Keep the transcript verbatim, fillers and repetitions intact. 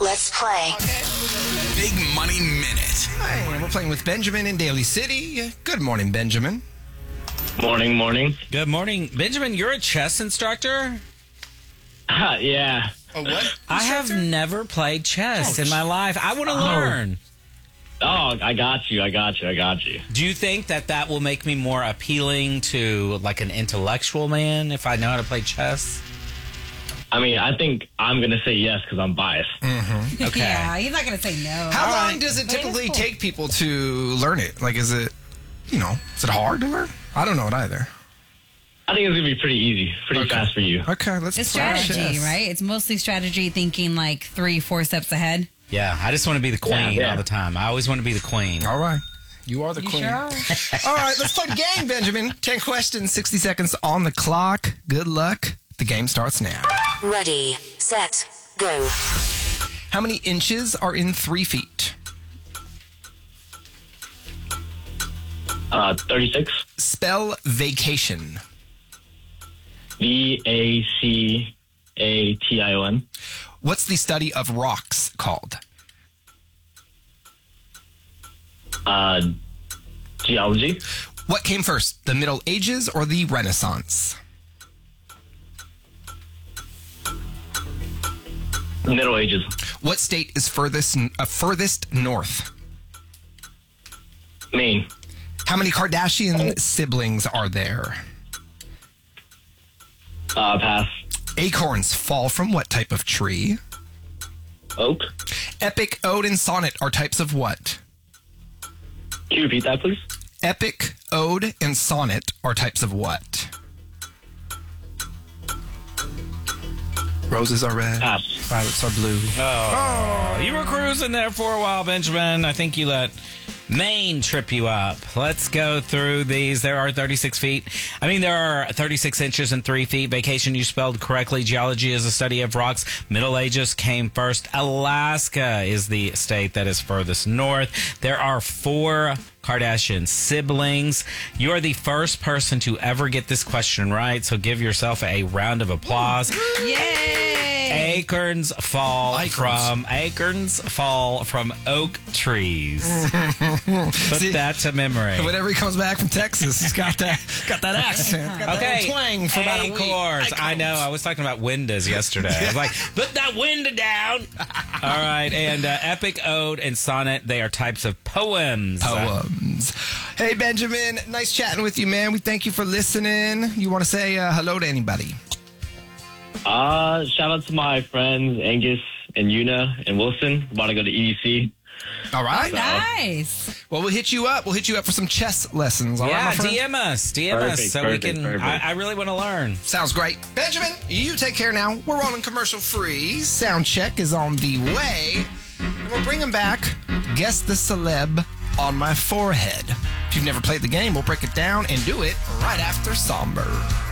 Let's play. Big Money Minute. Hi, we're playing with Benjamin in Daly City. Good morning, Benjamin. Morning, morning. Good morning. Benjamin, you're a chess instructor? Uh, yeah. A what? I have never played chess in my life. I want to learn. Oh, I got you. I got you. I got you. Do you think that that will make me more appealing to like an intellectual man if I know how to play chess? I mean, I think I'm going to say yes because I'm biased. Okay. Yeah, he's not going to say no. How All long right. does it But it is typically cool. take people to learn it? Like, is it, you know, is it hard to learn? I don't know it either. I think it's going to be pretty easy, pretty Okay. fast for you. Okay, let's It's play strategy, chess. right? It's mostly strategy, thinking like three, four steps ahead. Yeah, I just want to be the queen Yeah, yeah. all the time. I always want to be the queen. All right. You are the You queen. sure are. All right, let's play the game, Benjamin. ten questions, sixty seconds on the clock. Good luck. The game starts now. Ready, set, go. How many inches are in three feet? Uh, thirty-six. Spell vacation. V A C A T I O N. What's the study of rocks called? Uh, geology. What came first, the Middle Ages or the Renaissance? Middle Ages. What state is furthest uh, furthest north? Maine. How many Kardashian siblings are there? Uh, pass. Acorns fall from what type of tree? Oak. Epic, ode, and sonnet are types of what? Can you repeat that, please? Epic, ode, and sonnet are types of what? Roses are red, Pass. violets are blue. Oh, you were cruising there for a while, Benjamin. I think you let Maine trip you up. Let's go through these. There are thirty-six feet. I mean, there are thirty-six inches and three feet. Vacation, you spelled correctly. Geology is a study of rocks. Middle Ages came first. Alaska is the state that is furthest north. There are four Kardashian siblings. You are the first person to ever get this question right, so give yourself a round of applause. Yay! Acorns fall Acorns. from acorns fall from oak trees. Put See, that to memory. Whenever he comes back from Texas, he's got that got that accent, got Okay, that twang for about a week. acorns. I know. I was talking about windows yesterday. I was like, put that window down. All right, and uh, epic, ode, and sonnet, they are types of poems. Poems. Hey, Benjamin, nice chatting with you, man. We thank you for listening. You want to say uh, hello to anybody? Uh, shout out to my friends Angus and Una and Wilson. About to go to E D C. All right. Nice. Well, we'll hit you up. We'll hit you up for some chess lessons. All right, Yeah, my friend? D M us. D M Perfect, us so perfect, we can. perfect. I, I really want to learn. Sounds great. Benjamin, you take care now. We're rolling commercial free. Sound check is on the way. And we're bringing back Guess the Celeb on My Forehead. If you've never played the game, we'll break it down and do it right after Somber.